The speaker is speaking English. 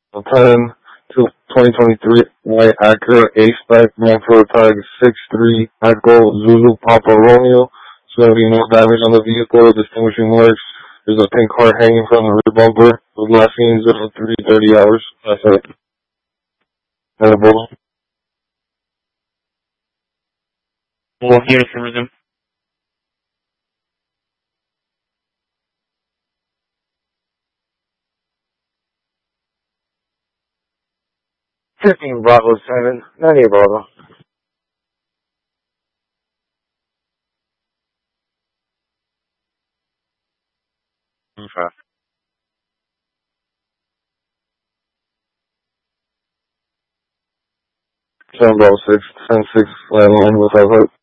10 to 2023 white Acura A-Spec Manfred Tag 63 Echo Zulu Papa Romeo. So there'll be no damage on the vehicle. Distinguishing marks. There's a pink heart hanging from the rear bumper. The last seen 03:30 hours. That's it. Hello. Well, here's the rhythm. 15 Bravo 7, 90 Bravo. Okay. 7 Bravo 6, 10-6, landline with our hook.